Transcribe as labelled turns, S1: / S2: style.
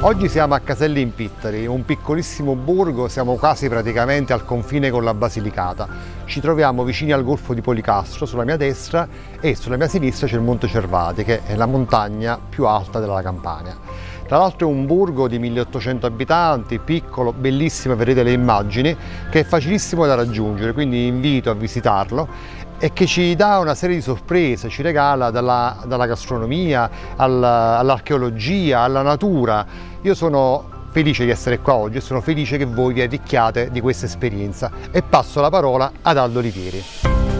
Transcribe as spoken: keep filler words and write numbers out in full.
S1: Oggi siamo a Caselli in Pitteri, un piccolissimo borgo, siamo quasi praticamente al confine con la Basilicata. Ci troviamo vicini al Golfo di Policastro sulla mia destra e sulla mia sinistra c'è il Monte Cervati, che è la montagna più alta della Campania. Tra l'altro è un borgo di milleottocento abitanti, piccolo, bellissimo, vedete le immagini, che è facilissimo da raggiungere, quindi invito a visitarlo e che ci dà una serie di sorprese, ci regala dalla, dalla gastronomia all'archeologia, alla natura. Io sono felice di essere qua oggi e sono felice che voi vi arricchiate di questa esperienza e passo la parola ad Aldo Olivieri.